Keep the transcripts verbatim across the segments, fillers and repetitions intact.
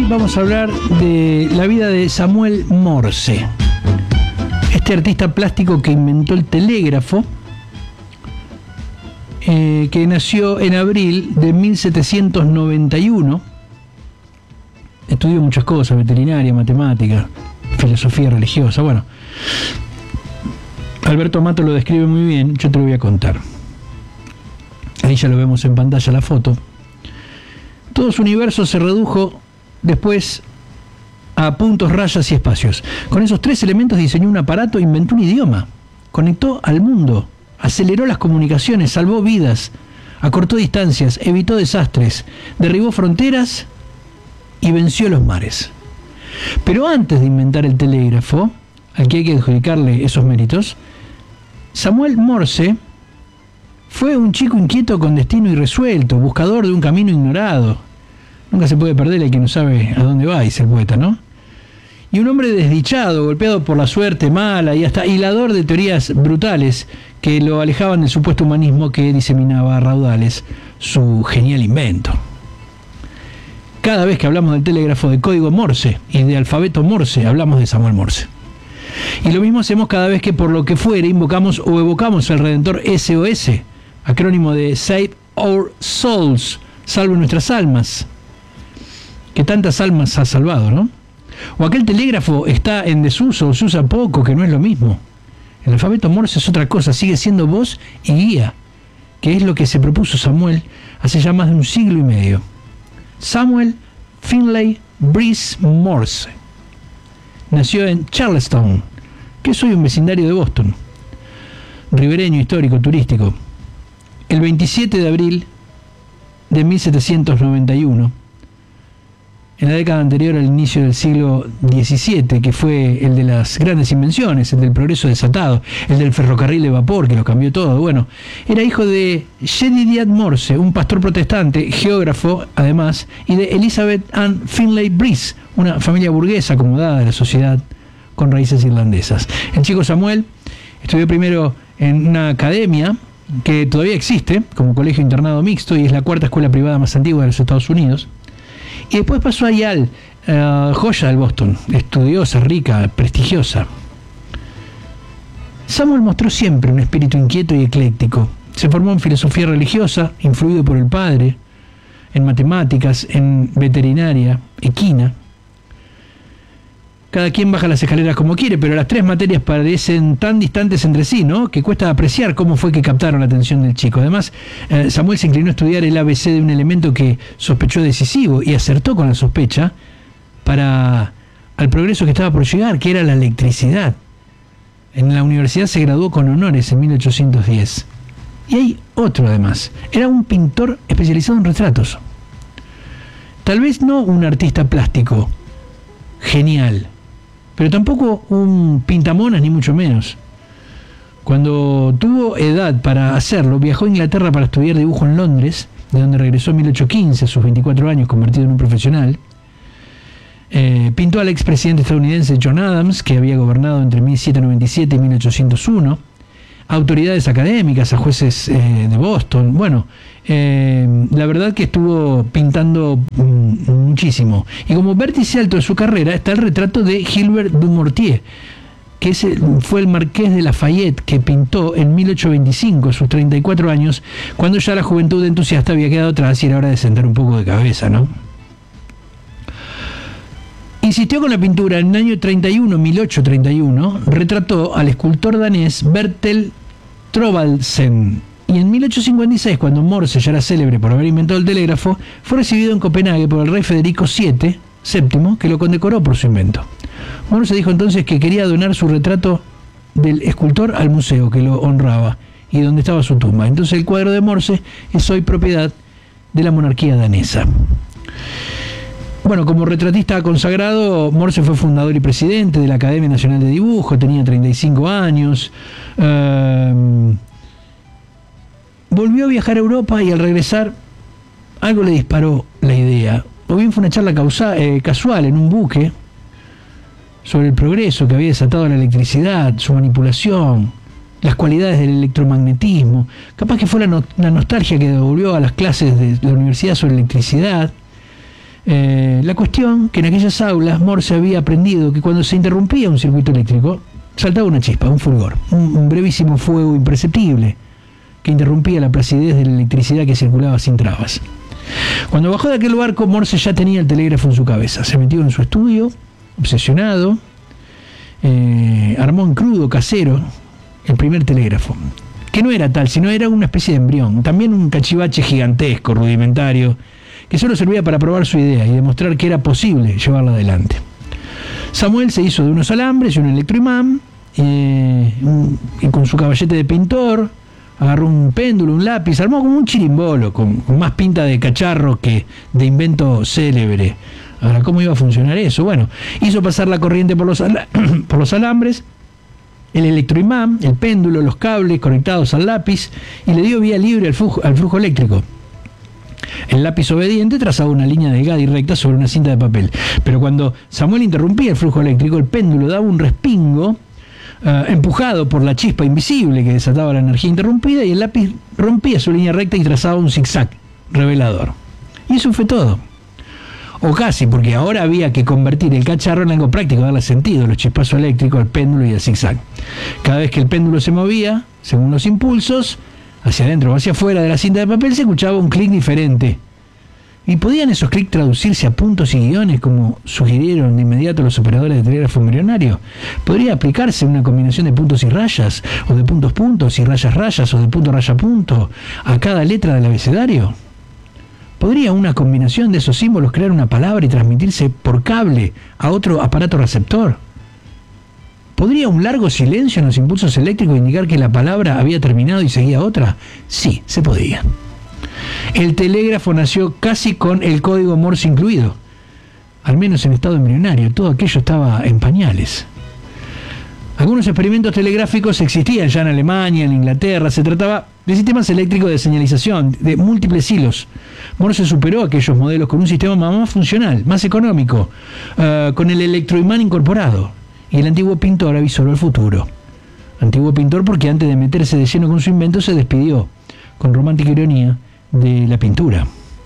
vamos a hablar de la vida de Samuel Morse, este artista plástico que inventó el telégrafo, eh, que nació en abril de mil setecientos noventa y uno. Estudió muchas cosas: veterinaria, matemática, filosofía religiosa. Bueno, Alberto Mato lo describe muy bien, yo te lo voy a contar. Ahí ya lo vemos en pantalla la foto. Todo su universo se redujo después a puntos, rayas y espacios. Con esos tres elementos diseñó un aparato, inventó un idioma, conectó al mundo, aceleró las comunicaciones, salvó vidas, acortó distancias, evitó desastres, derribó fronteras y venció los mares. Pero antes de inventar el telégrafo, al que hay que adjudicarle esos méritos, Samuel Morse fue un chico inquieto con destino irresuelto, buscador de un camino ignorado. Nunca se puede perder el que no sabe a dónde va, dice el poeta, ¿no? Y un hombre desdichado, golpeado por la suerte mala y hasta hilador de teorías brutales que lo alejaban del supuesto humanismo que diseminaba a raudales su genial invento. Cada vez que hablamos del telégrafo de código Morse y de alfabeto Morse, hablamos de Samuel Morse. Y lo mismo hacemos cada vez que por lo que fuere invocamos o evocamos al Redentor S O S, acrónimo de Save Our Souls, salve nuestras almas, que tantas almas ha salvado, ¿no? O aquel telégrafo está en desuso o se usa poco, que no es lo mismo. El alfabeto Morse es otra cosa, sigue siendo voz y guía, que es lo que se propuso Samuel hace ya más de un siglo y medio. Samuel Finley Breese Morse nació en Charleston, que es hoy un vecindario de Boston, ribereño, histórico, turístico, el veintisiete de abril de mil setecientos noventa y uno, en la década anterior al inicio del siglo diecisiete, que fue el de las grandes invenciones, el del progreso desatado, el del ferrocarril de vapor, que lo cambió todo. Bueno, era hijo de Jedediah Morse, un pastor protestante, geógrafo además, y de Elizabeth Ann Finley Breese, una familia burguesa acomodada de la sociedad con raíces irlandesas. El chico Samuel estudió primero en una academia que todavía existe, como colegio internado mixto, y es la cuarta escuela privada más antigua de los Estados Unidos. Y después pasó a Yale, uh, joya del Boston, estudiosa, rica, prestigiosa. Samuel mostró siempre un espíritu inquieto y ecléctico. Se formó en filosofía religiosa, influido por el padre, en matemáticas, en veterinaria, equina. Cada quien baja las escaleras como quiere, pero las tres materias parecen tan distantes entre sí, ¿no?, que cuesta apreciar cómo fue que captaron la atención del chico. Además, eh, Samuel se inclinó a estudiar el A B C de un elemento que sospechó decisivo y acertó con la sospecha para al progreso que estaba por llegar, que era la electricidad. En la universidad se graduó con honores en mil ochocientos diez. Y hay otro además. Era un pintor especializado en retratos. Tal vez no un artista plástico genial, pero tampoco un pintamonas, ni mucho menos. Cuando tuvo edad para hacerlo, viajó a Inglaterra para estudiar dibujo en Londres, de donde regresó en mil ochocientos quince, a sus veinticuatro años, convertido en un profesional. Eh, pintó al expresidente estadounidense John Adams, que había gobernado entre mil setecientos noventa y siete y mil ochocientos uno, a autoridades académicas, a jueces eh, de Boston. Bueno, eh, la verdad que estuvo pintando mm, muchísimo. Y como vértice alto de su carrera está el retrato de Gilbert du Motier, que es el, fue el marqués de Lafayette, que pintó en mil ochocientos veinticinco, a sus treinta y cuatro años, cuando ya la juventud entusiasta había quedado atrás y era hora de sentar un poco de cabeza, ¿no? Insistió con la pintura. En el año treinta y uno, mil ochocientos treinta y uno, retrató al escultor danés Bertel Thorvaldsen. Y en mil ochocientos cincuenta y seis, cuando Morse ya era célebre por haber inventado el telégrafo, fue recibido en Copenhague por el rey Federico séptimo, que lo condecoró por su invento. Morse dijo entonces que quería donar su retrato del escultor al museo que lo honraba y donde estaba su tumba. Entonces el cuadro de Morse es hoy propiedad de la monarquía danesa. Bueno, como retratista consagrado, Morse fue fundador y presidente de la Academia Nacional de Dibujo, tenía treinta y cinco años. Uh, volvió a viajar a Europa y al regresar algo le disparó la idea. O bien fue una charla causa, eh, casual en un buque sobre el progreso que había desatado la electricidad, su manipulación, las cualidades del electromagnetismo. Capaz que fue la, no, la nostalgia que devolvió a las clases de la universidad sobre electricidad. Eh, la cuestión que en aquellas aulas Morse había aprendido que cuando se interrumpía un circuito eléctrico, saltaba una chispa, un fulgor, un, un brevísimo fuego imperceptible que interrumpía la placidez de la electricidad que circulaba sin trabas. Cuando bajó de aquel barco, Morse ya tenía el telégrafo en su cabeza. Se metió en su estudio, obsesionado, eh, armó en crudo, casero, el primer telégrafo, que no era tal, sino era una especie de embrión, también un cachivache gigantesco, rudimentario, que solo servía para probar su idea y demostrar que era posible llevarla adelante. Samuel se hizo de unos alambres y un electroimán, eh, un, y con su caballete de pintor agarró un péndulo, un lápiz, armó como un chirimbolo, con, con más pinta de cacharro que de invento célebre. Ahora, ¿cómo iba a funcionar eso? Bueno, hizo pasar la corriente por los, ala- por los alambres, el electroimán, el péndulo, los cables conectados al lápiz, y le dio vía libre al flujo, al flujo eléctrico. El lápiz obediente trazaba una línea delgada y recta sobre una cinta de papel. Pero cuando Samuel interrumpía el flujo eléctrico, el péndulo daba un respingo, uh, empujado por la chispa invisible que desataba la energía interrumpida, y el lápiz rompía su línea recta y trazaba un zigzag revelador. Y eso fue todo. O casi, porque ahora había que convertir el cacharro en algo práctico, darle sentido, los chispazos eléctricos, el péndulo y el zigzag. Cada vez que el péndulo se movía, según los impulsos, hacia adentro o hacia afuera de la cinta de papel, se escuchaba un clic diferente. ¿Y podían esos clics traducirse a puntos y guiones como sugirieron de inmediato los operadores de telégrafo embrionario? ¿Podría aplicarse una combinación de puntos y rayas, o de puntos puntos y rayas rayas, o de punto raya punto a cada letra del abecedario? ¿Podría una combinación de esos símbolos crear una palabra y transmitirse por cable a otro aparato receptor? ¿Podría un largo silencio en los impulsos eléctricos indicar que la palabra había terminado y seguía otra? Sí, se podía. El telégrafo nació casi con el código Morse incluido, al menos en estado embrionario. Todo aquello estaba en pañales. Algunos experimentos telegráficos existían ya en Alemania, en Inglaterra. Se trataba de sistemas eléctricos de señalización, de múltiples hilos. Morse superó aquellos modelos con un sistema más funcional, más económico, uh, con el electroimán incorporado. Y el antiguo pintor avisó el futuro. Antiguo pintor porque antes de meterse de lleno con su invento se despidió, con romántica ironía, de la pintura.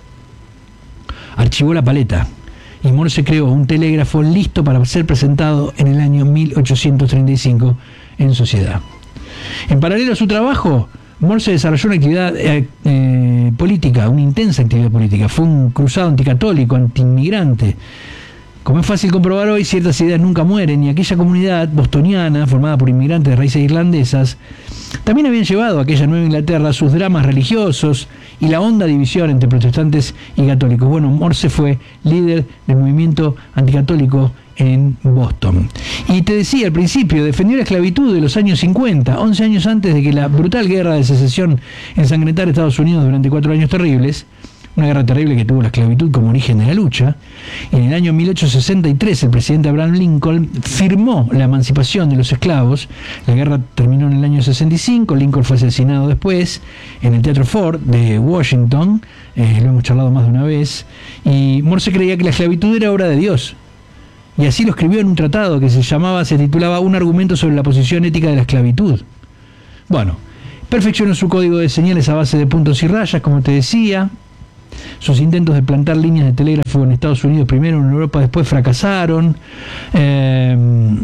Archivó la paleta y Morse creó un telégrafo listo para ser presentado en el año mil ochocientos treinta y cinco en sociedad. En paralelo a su trabajo, Morse desarrolló una actividad eh, eh, política, una intensa actividad política. Fue un cruzado anticatólico, antiinmigrante. Como es fácil comprobar hoy, ciertas ideas nunca mueren, y aquella comunidad bostoniana, formada por inmigrantes de raíces irlandesas, también habían llevado a aquella Nueva Inglaterra sus dramas religiosos y la honda división entre protestantes y católicos. Bueno, Morse fue líder del movimiento anticatólico en Boston. Y te decía al principio, defendió la esclavitud de los años cincuenta, once años antes de que la brutal guerra de secesión ensangrentara a Estados Unidos durante cuatro años terribles. Una guerra terrible que tuvo la esclavitud como origen de la lucha. Y en el año mil ochocientos sesenta y tres el presidente Abraham Lincoln firmó la emancipación de los esclavos. La guerra terminó en el año sesenta y cinco, Lincoln fue asesinado después en el Teatro Ford de Washington, eh, lo hemos charlado más de una vez, y Morse creía que la esclavitud era obra de Dios. Y así lo escribió en un tratado que se llamaba, se titulaba Un argumento sobre la posición ética de la esclavitud. Bueno, perfeccionó su código de señales a base de puntos y rayas, como te decía. Sus intentos de plantar líneas de telégrafo en Estados Unidos, primero en Europa, después fracasaron. Eh,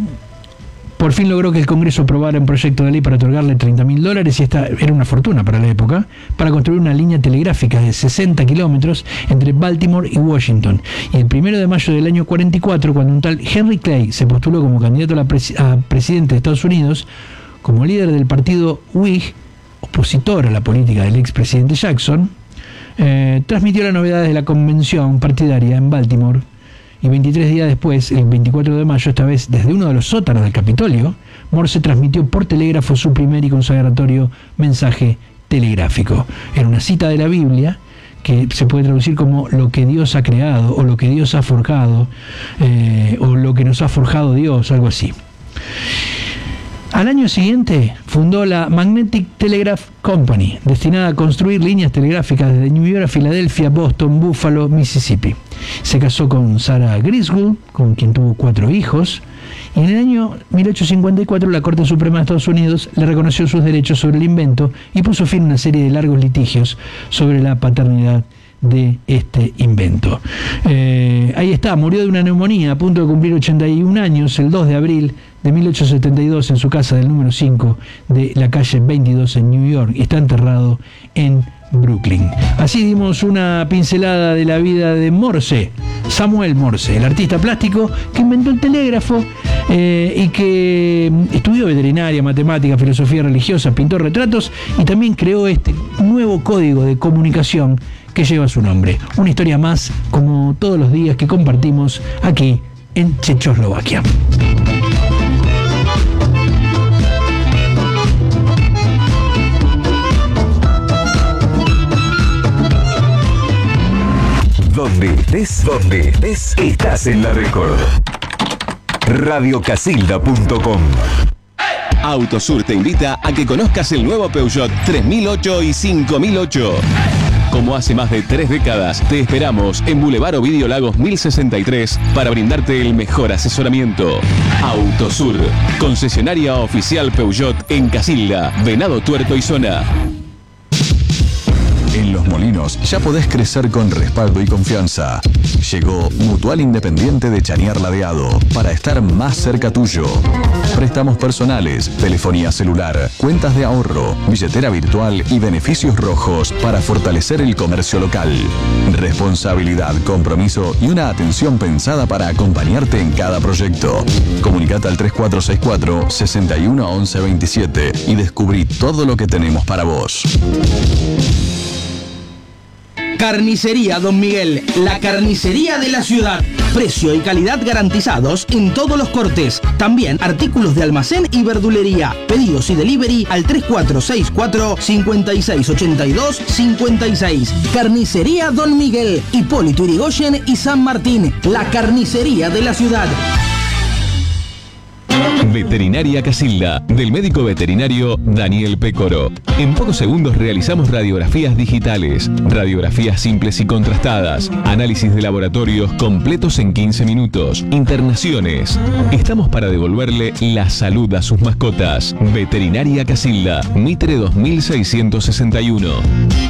por fin logró que el Congreso aprobara un proyecto de ley para otorgarle treinta mil dólares, y esta era una fortuna para la época, para construir una línea telegráfica de sesenta kilómetros entre Baltimore y Washington. Y el primero de mayo del año cuarenta y cuatro, cuando un tal Henry Clay se postuló como candidato a, la presi- a presidente de Estados Unidos, como líder del partido Whig, opositor a la política del expresidente Jackson, Eh, transmitió las novedades de la convención partidaria en Baltimore, y veintitrés días después, el veinticuatro de mayo, esta vez desde uno de los sótanos del Capitolio, Morse transmitió por telégrafo su primer y consagratorio mensaje telegráfico. Era una cita de la Biblia que se puede traducir como lo que Dios ha creado, o lo que Dios ha forjado, eh, o lo que nos ha forjado Dios, algo así. Al año siguiente fundó la Magnetic Telegraph Company, destinada a construir líneas telegráficas desde New York a Filadelfia, Boston, Buffalo, Mississippi. Se casó con Sarah Griswold, con quien tuvo cuatro hijos, y en el año mil ochocientos cincuenta y cuatro la Corte Suprema de Estados Unidos le reconoció sus derechos sobre el invento y puso fin a una serie de largos litigios sobre la paternidad de este invento. Eh, ahí está, murió de una neumonía a punto de cumplir ochenta y un años el dos de abril de mil ochocientos setenta y dos en su casa del número cinco de la calle veintidós en New York, y está enterrado en Brooklyn. Así dimos una pincelada de la vida de Morse, Samuel Morse, el artista plástico que inventó el telégrafo eh, y que estudió veterinaria, matemática, filosofía religiosa, pintó retratos y también creó este nuevo código de comunicación que lleva su nombre. Una historia más, como todos los días, que compartimos aquí en Checoslovaquia. Donde estés, donde estés, estás en la Record. radio casilda punto com. Autosur te invita a que conozcas el nuevo Peugeot tres mil ocho y cinco mil ocho. Como hace más de tres décadas, te esperamos en Boulevard Ovidio Lagos mil sesenta y tres para brindarte el mejor asesoramiento. Autosur, concesionaria oficial Peugeot en Casilda, Venado Tuerto y zona. En Los Molinos ya podés crecer con respaldo y confianza. Llegó Mutual Independiente de Chañar Ladeado para estar más cerca tuyo. Préstamos personales, telefonía celular, cuentas de ahorro, billetera virtual y beneficios rojos para fortalecer el comercio local. Responsabilidad, compromiso y una atención pensada para acompañarte en cada proyecto. Comunicate al tres cuatro seis cuatro, seis uno once veintisiete y descubrí todo lo que tenemos para vos. Carnicería Don Miguel, la carnicería de la ciudad. Precio y calidad garantizados en todos los cortes. También artículos de almacén y verdulería. Pedidos y delivery al tres cuatro seis cuatro, cinco seis ocho dos, cinco seis. Carnicería Don Miguel, Hipólito Yrigoyen y San Martín. La carnicería de la ciudad. Veterinaria Casilda, del médico veterinario Daniel Pécoro. En pocos segundos realizamos radiografías digitales, radiografías simples y contrastadas, análisis de laboratorios completos en quince minutos, internaciones. Estamos para devolverle la salud a sus mascotas. Veterinaria Casilda, Mitre dos mil seiscientos sesenta y uno.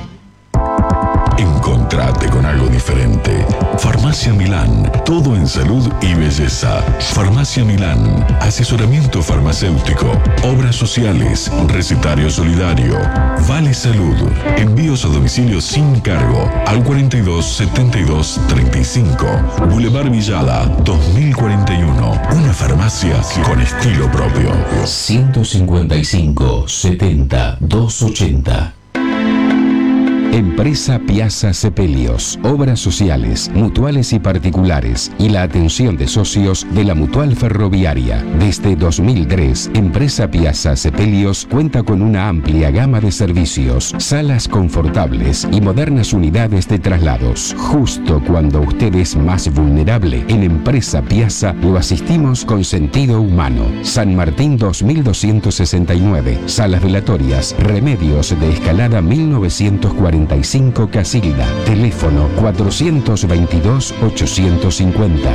Encontrate con algo diferente. Farmacia Milán, todo en salud y belleza. Farmacia Milán, asesoramiento farmacéutico, obras sociales, recetario solidario, Vale Salud, envíos a domicilio sin cargo al cuarenta y dos, setenta y dos, treinta y cinco, Boulevard Villada dos mil cuarenta y uno. Una farmacia con estilo propio. ciento cincuenta y cinco, setenta, doscientos ochenta. Empresa Piazza Sepelios, obras sociales, mutuales y particulares y la atención de socios de la Mutual Ferroviaria. Desde dos mil tres, Empresa Piazza Sepelios cuenta con una amplia gama de servicios, salas confortables y modernas unidades de traslados. Justo cuando usted es más vulnerable, en Empresa Piazza lo asistimos con sentido humano. San Martín dos mil doscientos sesenta y nueve, salas velatorias, Remedios de Escalada mil novecientos cuarenta y cinco Casilda, teléfono cuatrocientos veintidós, ochocientos cincuenta.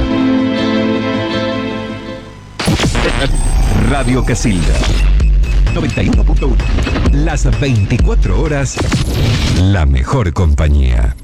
Radio Casilda noventa y uno punto uno. Las veinticuatro horas, la mejor compañía.